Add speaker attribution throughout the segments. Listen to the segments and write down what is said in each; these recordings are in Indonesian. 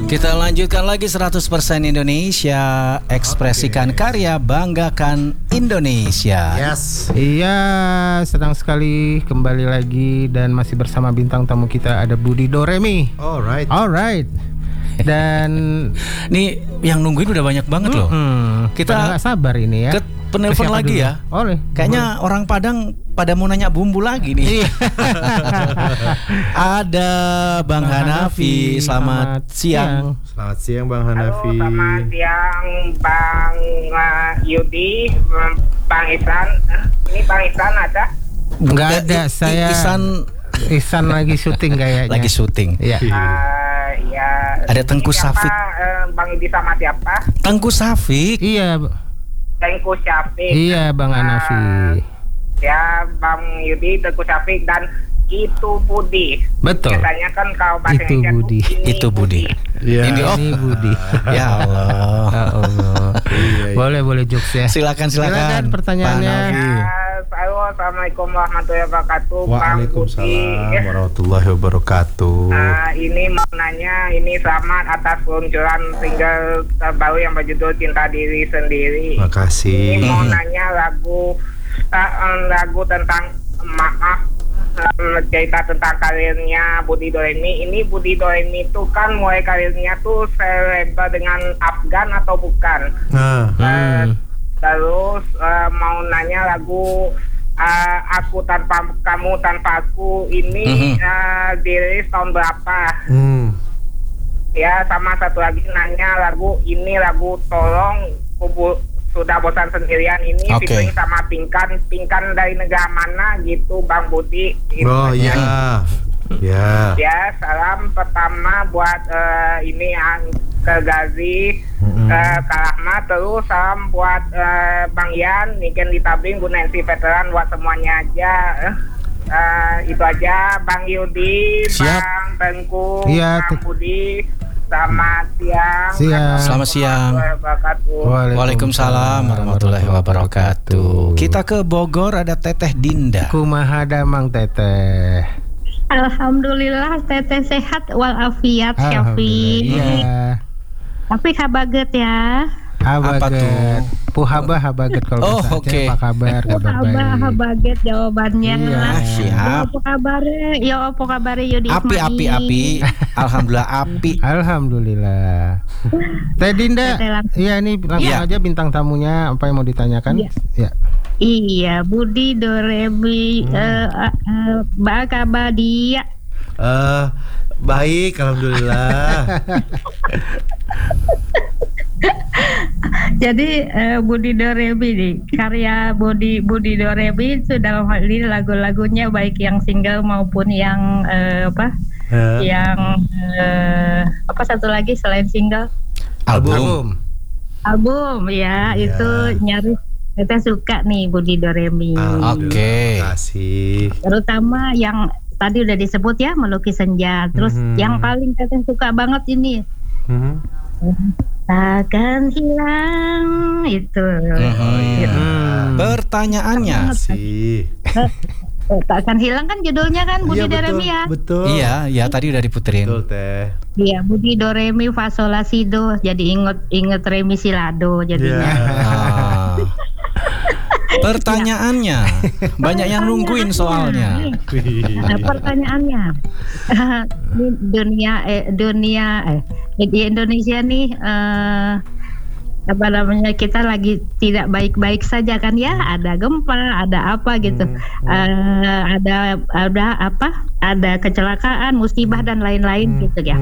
Speaker 1: Kita lanjutkan lagi 100% Indonesia. Ekspresikan karya, banggakan Indonesia.
Speaker 2: Yes.
Speaker 3: Iya, senang sekali kembali lagi dan masih bersama bintang tamu kita ada Budi Doremi. Alright. Dan
Speaker 1: nih yang nungguin udah banyak banget loh.
Speaker 3: Kita nggak sabar ini ya.
Speaker 1: Penelpon lagi dulu? Ya.
Speaker 3: Oleh.
Speaker 1: Kayaknya orang Padang pada mau nanya bumbu lagi nih. Ada Bang Hanafi. Selamat siang.
Speaker 2: Selamat siang Bang Hanafi.
Speaker 4: Halo, selamat siang Bang Yudi, Bang Ihsan. Ini Bang Ihsan ada?
Speaker 3: Nggak ada, saya Ihsan lagi syuting kayaknya.
Speaker 1: Lagi syuting.
Speaker 3: Iya.
Speaker 4: Ya.
Speaker 1: Ada Tengku Safik.
Speaker 4: Bang Yudi sama siapa?
Speaker 1: Tengku Safik.
Speaker 3: Iya.
Speaker 4: Tengku Safik.
Speaker 3: Iya Bang Hanafi.
Speaker 4: Ya Bang Yudi, Tengku Safik dan itu Budi.
Speaker 3: Betul.
Speaker 4: Biasanya kan kalau bahasa
Speaker 3: Itu
Speaker 4: Indonesia
Speaker 3: Budi.
Speaker 1: Itu Budi.
Speaker 3: Ya, ini Budi.
Speaker 1: Ya Allah.
Speaker 3: Ya Allah. Boleh jokes ya.
Speaker 1: Silakan
Speaker 3: pertanyaannya.
Speaker 4: Halo, assalamualaikum warahmatullahi wabarakatuh.
Speaker 2: Waalaikumsalam warahmatullahi wabarakatuh.
Speaker 4: Ini mau nanya, ini selamat atas peluncuran single terbaru yang berjudul Cinta Diri Sendiri.
Speaker 2: Makasih.
Speaker 4: Ini mau nanya lagu tentang cerita tentang karirnya Budi Doremi. Ini Budi Doremi itu kan mulai karirnya tuh selebgram dengan Afgan atau bukan? Terus mau nanya lagu Aku Tanpa Kamu Tanpa Aku ini dirilis tahun berapa? Ya, sama satu lagi nanya lagu Tolong Sudah Bosan Sendirian ini featuring sama Pinkan dari negara mana gitu Bang Budi.
Speaker 2: Oh iya.
Speaker 4: Ya, salam pertama buat ini ke Gazi, Kak Rahmat, terus salam buat Bang Yan, Niken di Tabing, Bu Nancy Veteran, buat semuanya aja. Itu aja Bang Yudi, Bang Tengku, Bang Budi. Selamat siang.
Speaker 1: Selamat siang. Waalaikumsalam warahmatullahi wabarakatuh. Kita ke Bogor, ada Teteh Dinda.
Speaker 3: Kumaha damang Teteh.
Speaker 5: Alhamdulillah Teteh sehat walafiat Syafi.
Speaker 3: Iya.
Speaker 5: Tapi kabaget ya.
Speaker 1: Apa tuh?
Speaker 3: Habaget kalau bahasa Apa kabar? Kabar baik.
Speaker 5: Habaget jawabannya.
Speaker 3: Iya,
Speaker 1: siap.
Speaker 5: Apa kabar Yudi?
Speaker 1: Api.
Speaker 3: Alhamdulillah. Teh Dinda. Iya, ini langsung aja bintang tamunya, apa yang mau ditanyakan?
Speaker 5: Iya. Iya, Budi Doremi kabar dia.
Speaker 2: Baik, alhamdulillah.
Speaker 5: Jadi Budi Doremi nih, karya Budi Doremi itu dalam hal ini lagu-lagunya baik yang single maupun yang apa satu lagi selain single?
Speaker 1: Album
Speaker 5: ya, itu nyaris kita suka nih Budi Doremi.
Speaker 1: Oke.
Speaker 2: Terima kasih.
Speaker 5: Terutama yang tadi udah disebut ya, Melukis Senja. Terus yang paling kita suka banget ini. Takkan hilang itu.
Speaker 1: Pertanyaannya
Speaker 5: Takkan hilang kan judulnya kan Budi Doremi ya.
Speaker 2: Betul.
Speaker 1: Iya, tadi udah diputerin.
Speaker 2: Betul Teh.
Speaker 5: Iya, Budi Doremi fa sol la si do. Jadi inget Remi Silado jadinya.
Speaker 1: Pertanyaannya banyak yang nungguin soalnya.
Speaker 5: Pertanyaannya di Indonesia nih apa namanya, kita lagi tidak baik-baik saja kan ya, ada gempa, ada apa gitu, ada kecelakaan, musibah dan lain-lain gitu ya.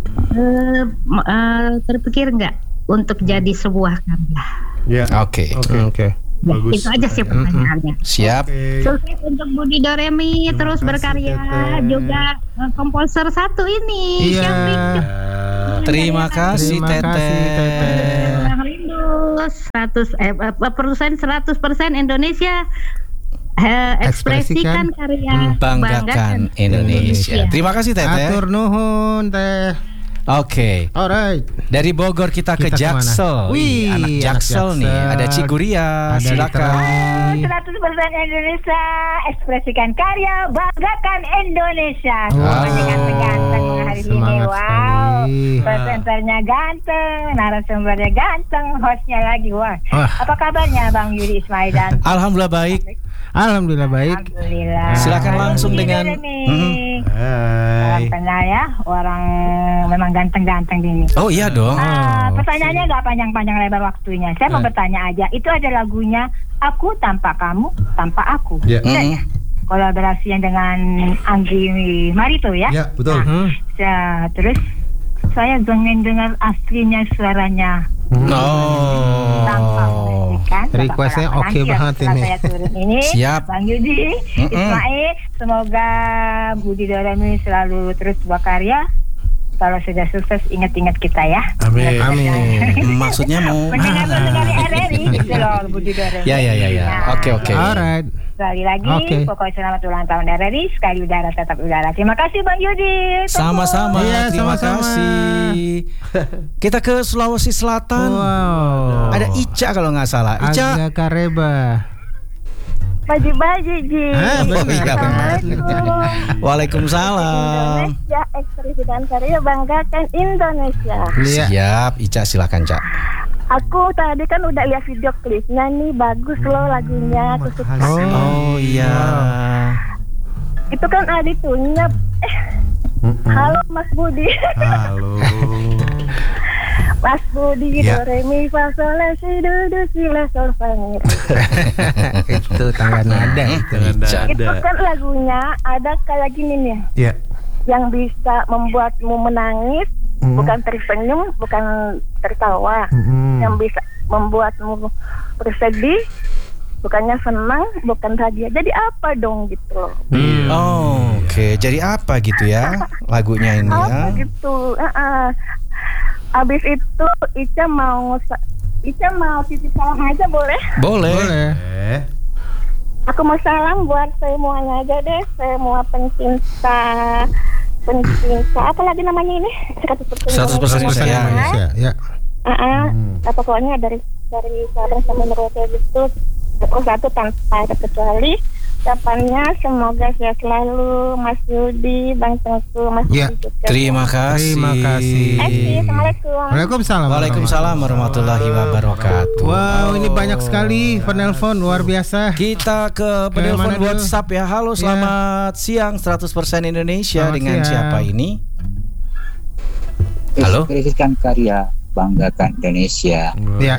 Speaker 5: Terpikir nggak untuk jadi sebuah karya?
Speaker 2: Ya.
Speaker 1: Oke.
Speaker 2: Bagus.
Speaker 5: Itu aja sih pertanyaannya.
Speaker 1: Siap.
Speaker 5: Sukses untuk Budi Doremi, terus berkarya juga komposer satu ini.
Speaker 3: Iya.
Speaker 1: Terima kasih Teteh.
Speaker 5: Bang Rindus, perusahaan 100% Indonesia. Ekspresikan karya,
Speaker 1: banggakan Indonesia. Terima kasih Teteh.
Speaker 3: Atur nuhun Teh.
Speaker 1: Oke.
Speaker 3: Alright.
Speaker 1: Dari Bogor kita ke Jaksel.
Speaker 3: Wih,
Speaker 1: anak Jaksel nih. Ada Ciguria. Silakan.
Speaker 5: 100% Indonesia, ekspresikan karya, banggakan Indonesia.
Speaker 1: Wow.
Speaker 5: Dengan ganteng hari ini.
Speaker 3: Semangat
Speaker 5: Wow,
Speaker 3: sekali.
Speaker 5: presenternya ganteng, narasumbernya ganteng, hostnya lagi. Wah, apa kabarnya Bang Yudi Ismail dan
Speaker 1: Alhamdulillah baik.
Speaker 3: Alhamdulillah baik.
Speaker 5: Alhamdulillah.
Speaker 1: Silakan langsung dengan
Speaker 2: Hai.
Speaker 5: kenal ya, orang memang ganteng-ganteng ini.
Speaker 1: Oh iya dong.
Speaker 5: Pertanyaannya nggak panjang-panjang lebar waktunya. Saya mau bertanya aja. Itu ada lagunya Aku Tanpa Kamu Tanpa Aku.
Speaker 2: Ya.
Speaker 5: Ya? Kolaborasinya dengan Anggi Marito ya.
Speaker 2: Ya, betul.
Speaker 5: Terus saya pengen dengar aslinya suaranya. Tanpa musikan.
Speaker 3: Requestnya oke banget ini.
Speaker 5: Saya turun ini.
Speaker 1: Siap.
Speaker 5: Bang Yudi Ismail, semoga Budi Doremi selalu terus berkarya. Kalau sudah sukses, ingat-ingat kita ya.
Speaker 2: Amin.
Speaker 1: Maksudnya mau
Speaker 5: Mendengar RRI gitu loh, Budi Doremi.
Speaker 1: Ya. Oke.
Speaker 3: Alright.
Speaker 5: Sekali lagi, pokoknya selamat ulang tahun RRI. Sekali udara tetap udara. Terima kasih Bang Yudi.
Speaker 1: Sama-sama.
Speaker 3: Iya,
Speaker 1: Terima
Speaker 3: sama-sama.
Speaker 1: kasih. Kita ke Sulawesi Selatan.
Speaker 3: Wow.
Speaker 1: Ada Ica kalau nggak salah. Ica.
Speaker 3: Aga Kareba.
Speaker 5: Baju-baju Ji.
Speaker 1: Oh iya benar. Waalaikumsalam.
Speaker 5: Indonesia, ekspresi dan karya banggakan Indonesia.
Speaker 3: Iya.
Speaker 1: Siap, Ica silakan, Cak.
Speaker 5: Aku tadi kan udah lihat video klipnya nih, bagus loh lagunya. Aku suka.
Speaker 1: Oh iya.
Speaker 5: Itu kan ada itunya. Halo Mas Budi.
Speaker 2: Halo.
Speaker 5: Mas Budi,
Speaker 2: Ya.
Speaker 5: do re mi fa sol la si do si la sol fa mi.
Speaker 3: Itu tangga nada itu.
Speaker 1: Ica.
Speaker 5: Itu kan lagunya ada kayak gini nih,
Speaker 2: Ya.
Speaker 5: yang bisa membuatmu menangis, bukan tersenyum, bukan tertawa, yang bisa membuatmu bersedih, bukannya senang, bukan bahagia. Jadi apa dong gitu loh?
Speaker 1: Oh, oke. Jadi apa gitu ya lagunya ini ya?
Speaker 5: Apa gitu? Abis itu Ica mau titip salam aja boleh?
Speaker 1: Boleh.
Speaker 5: Aku mau salam buat semuanya aja deh, semua pencinta apa lagi namanya ini?
Speaker 1: 100% Indonesia.
Speaker 3: Ya.
Speaker 5: Pokoknya dari Sabang sampai Merauke gitu. Terus satu tanpa ada kecuali ucapannya semoga sehat selalu Mas Yudi, Bang Tengku, Mas
Speaker 3: Ya.
Speaker 5: Yudi juga.
Speaker 1: Terima kasih.
Speaker 5: Assalamualaikum.
Speaker 3: Waalaikumsalam.
Speaker 1: Waalaikumsalam warahmatullahi wabarakatuh.
Speaker 3: Wow, ini banyak sekali penelpon luar biasa.
Speaker 1: Kita ke
Speaker 3: Mana
Speaker 1: penelpon
Speaker 3: dulu?
Speaker 1: WhatsApp ya. Halo, selamat siang 100% Indonesia.
Speaker 3: Selamat
Speaker 1: Dengan
Speaker 3: siang.
Speaker 1: siapa ini? Halo?
Speaker 6: Ekspresikan karya banggakan Indonesia.
Speaker 3: Ya.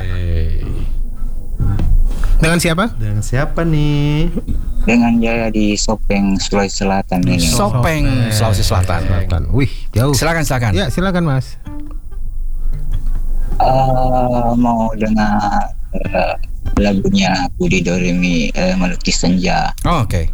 Speaker 3: Dengan siapa?
Speaker 2: Dengan siapa nih?
Speaker 6: Dengan Jaya di Sopeng, Sulawesi Selatan ini.
Speaker 1: Sopeng, Sulawesi Selatan.
Speaker 3: Wih, jauh.
Speaker 1: Silakan.
Speaker 3: Ya, silakan Mas.
Speaker 6: Mau dengar lagunya Budi Doremi, Melukis Senja.
Speaker 1: Oh, oke.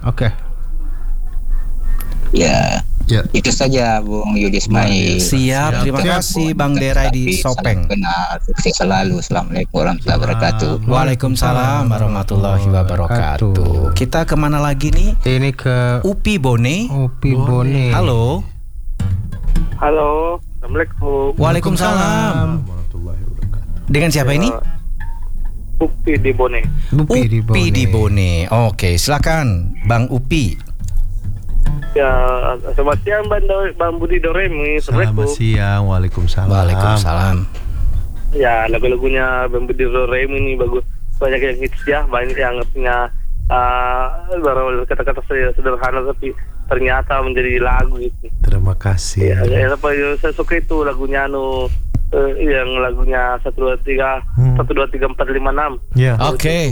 Speaker 6: Ya,
Speaker 2: Ya.
Speaker 6: itu saja Bung Yudi Ismail.
Speaker 1: Siap, terima kasih Bang Derai di Sopeng.
Speaker 6: Benar, sukses selalu. Assalamualaikum warahmatullahi wabarakatuh.
Speaker 1: Waalaikumsalam warahmatullahi wabarakatuh. Kita kemana lagi nih?
Speaker 3: Ini ke
Speaker 1: Upi Bone.
Speaker 3: Upi Bone.
Speaker 1: Halo.
Speaker 7: Halo, Assalamualaikum.
Speaker 1: Waalaikumsalam.
Speaker 2: Warahmatullahi wabarakatuh.
Speaker 1: Dengan siapa ini?
Speaker 7: Upi di Bone.
Speaker 3: Upi
Speaker 1: di Bone. Oke, silakan Bang Upi.
Speaker 7: Ya, selamat siang Bang Budi Doremi.
Speaker 2: Selamat siang. Waalaikumsalam.
Speaker 1: Waalaikumsalam.
Speaker 7: Ya, lagu-lagunya Bang Budi Doremi ini bagus. Banyak yang hits ya, banyak yang punya baru kata-kata sederhana tapi ternyata menjadi lagu itu.
Speaker 2: Terima kasih.
Speaker 7: Ya, apa saya suka itu lagunya yang lagunya 1 2 3 4 5 6.
Speaker 2: Ya.
Speaker 1: Oke.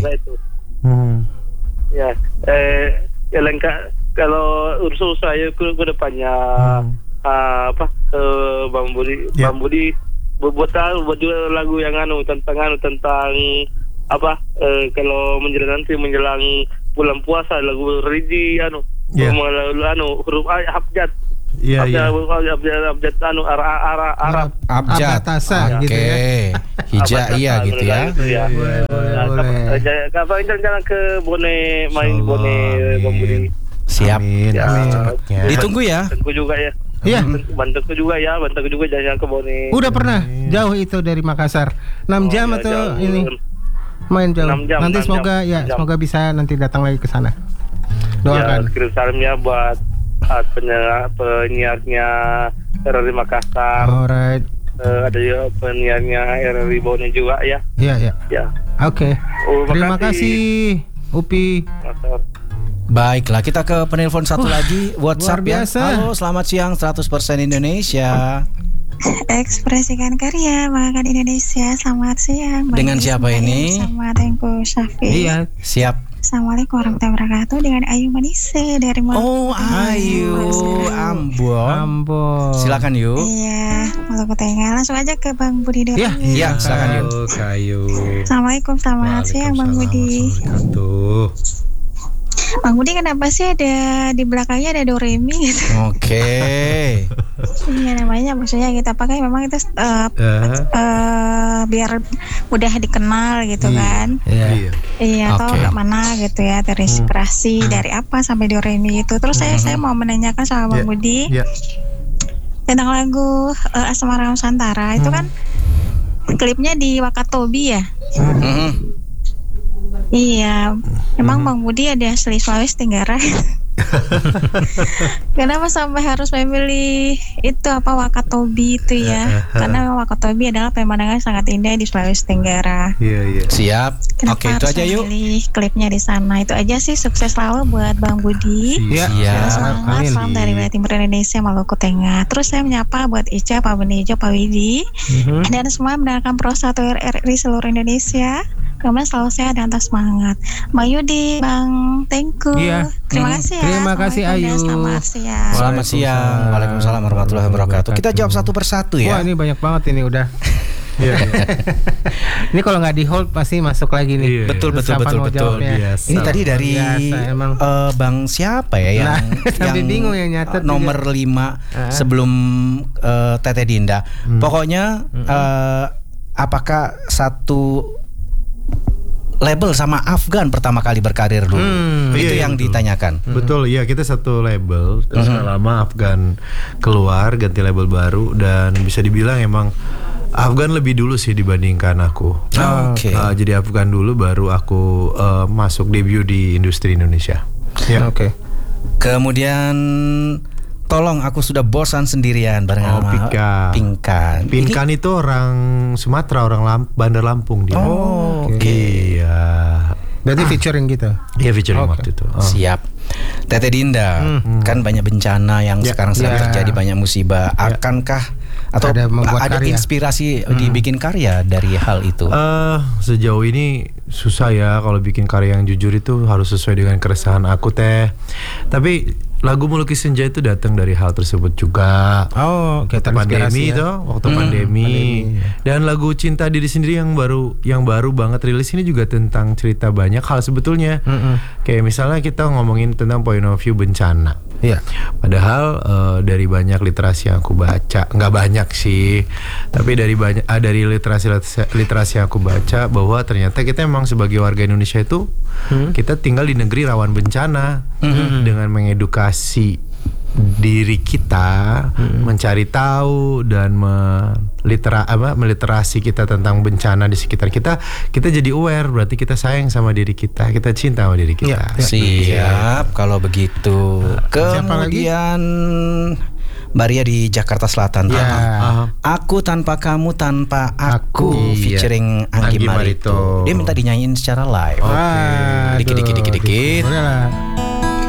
Speaker 7: Ya, ya lengkap kalau urusan saya ke depannya Bang Budi,
Speaker 2: Ya.
Speaker 7: Bang Budi buat juga lagu yang tentang kalau menjelang bulan puasa lagu religi
Speaker 2: Ya.
Speaker 7: huruf abjad.
Speaker 2: Iya.
Speaker 7: Abjad Arab.
Speaker 1: Abjad.
Speaker 3: Abjatasa gitu ya.
Speaker 1: Hijaiyah gitu ya.
Speaker 3: Boleh.
Speaker 7: Kapan jalan ke Bone, main Bone Bang Budi.
Speaker 1: Siap.
Speaker 2: Amin.
Speaker 7: Ya.
Speaker 2: Cepatnya.
Speaker 1: Ditunggu ya.
Speaker 7: Bantuku juga ya.
Speaker 3: Iya.
Speaker 7: Bantuku juga jangan ke Bone.
Speaker 3: Udah pernah jauh itu dari Makassar 6 jam
Speaker 7: ya,
Speaker 3: atau
Speaker 7: jauh.
Speaker 3: ini main jauh.
Speaker 7: 6 jam,
Speaker 3: Nanti
Speaker 7: 6
Speaker 3: semoga
Speaker 7: jam.
Speaker 3: semoga bisa nanti datang lagi ke sana.
Speaker 7: Ya,
Speaker 3: Doakan.
Speaker 7: kirim salamnya buat penyiarnya RRI Makassar.
Speaker 3: Alright.
Speaker 7: Ada juga penyiarnya RRI Bone juga ya.
Speaker 3: Iya.
Speaker 7: Ya.
Speaker 3: Oke. Terima kasih Upi.
Speaker 1: Baiklah, kita ke penelpon satu lagi. WhatsApp
Speaker 3: luar biasa.
Speaker 1: Ya. Halo, selamat siang 100% Indonesia.
Speaker 8: Ekspresikan karya makan Indonesia. Selamat siang.
Speaker 1: Dengan siapa ini?
Speaker 8: Sama Tengku Syafi.
Speaker 3: Iya.
Speaker 1: Siap.
Speaker 8: Assalamualaikum warahmatullahi wabarakatuh. Dengan Ayu Manise dari
Speaker 1: Oh,
Speaker 8: Maluku.
Speaker 1: Ayu Ambon. Silakan Yu.
Speaker 8: Iya, Maluku Tengah. Langsung aja ke Bang Budi dulu.
Speaker 1: Iya, silakan Yu.
Speaker 2: Kayu.
Speaker 8: Assalamualaikum, selamat siang Bang Budi. Bang Budi, kenapa sih ada di belakangnya ada Doremi gitu?
Speaker 1: Oke.
Speaker 8: Iya, namanya maksudnya kita pakai memang itu biar mudah dikenal gitu kan. Iya, atau mana gitu ya, terinspirasi dari apa sampai Doremi itu. Terus saya mau menanyakan sama Bang Budi tentang lagu Asmara Nusantara itu kan klipnya di Wakatobi ya. Iya, emang Bang Budi ada asli Sulawesi Tenggara. Kenapa sampai harus memilih itu Wakatobi itu ya? Karena Wakatobi adalah pemandangan sangat indah di Sulawesi Tenggara.
Speaker 2: Iya.
Speaker 1: Siap.
Speaker 8: Kenapa
Speaker 1: Oke, itu aja Yuk.
Speaker 8: Memilih klipnya di sana. Itu aja sih, sukses selalu buat Bang Budi.
Speaker 1: Siap.
Speaker 8: Semangat, salam dari Wilayah Timur Indonesia, Maluku Tengah. Terus saya menyapa buat Ica, Pak Benijo, Pak Widi, dan semua mendengarkan Pro 1 RRI seluruh Indonesia. Kemudian selalu sehat dan tetap semangat. Mbak Yudi, Bang Tengku.
Speaker 3: Iya.
Speaker 8: Terima kasih ya.
Speaker 3: Terima kasih Ayu.
Speaker 8: Selamat siang.
Speaker 1: Selamat siang. Waalaikumsalam warahmatullahi wabarakatuh. Kita jawab satu persatu ya.
Speaker 3: Wah, ini banyak banget ini udah. Ini kalau nggak di hold pasti masuk lagi nih.
Speaker 1: Betul.
Speaker 3: Biasa.
Speaker 1: Ini tadi dari Bang siapa ya yang
Speaker 3: bingung yang nyatet
Speaker 1: nomor 5 sebelum Teteh Dinda. Pokoknya apakah satu label sama Afgan pertama kali berkarir dulu? Itu yang ditanyakan.
Speaker 2: Betul, iya, kita satu label. Terus lama Afgan keluar ganti label baru, dan bisa dibilang emang Afgan lebih dulu sih dibandingkan aku. Jadi Afgan dulu baru aku masuk debut di industri Indonesia.
Speaker 1: Kemudian tolong, aku sudah bosan sendirian bareng sama Pinkan.
Speaker 2: Pinkan itu orang Sumatera, orang Bandar Lampung dia. Iya.
Speaker 3: Berarti featuring gitu.
Speaker 2: Iya, featuring waktu itu.
Speaker 1: Siap. Teteh Dinda, kan banyak bencana yang sekarang sedang terjadi, banyak musibah. Akankah atau ada inspirasi dibikin karya dari hal itu?
Speaker 2: Sejauh ini susah ya kalau bikin karya yang jujur, itu harus sesuai dengan keresahan aku teh. Tapi lagu Melukis Senja itu datang dari hal tersebut juga. Waktu pandemi itu, pandemi. Dan lagu Cinta Diri Sendiri yang baru banget rilis ini juga tentang cerita banyak hal sebetulnya. Kayak misalnya kita ngomongin tentang point of view bencana. Padahal dari banyak literasi yang aku baca, nggak banyak sih, tapi dari literasi yang aku baca, bahwa ternyata kita emang sebagai warga Indonesia itu kita tinggal di negeri rawan bencana. Dengan mengedukasi diri kita, mencari tahu dan meliterasi kita tentang bencana di sekitar kita, kita jadi aware, berarti kita sayang sama diri kita cinta sama diri kita.
Speaker 1: Siap, kalau begitu. Kemudian Mbak Ria di Jakarta Selatan. Aku tanpa kamu tanpa aku, featuring Anggi Marito. Dia minta dinyanyiin secara live. Dikit.
Speaker 3: Boleh lah.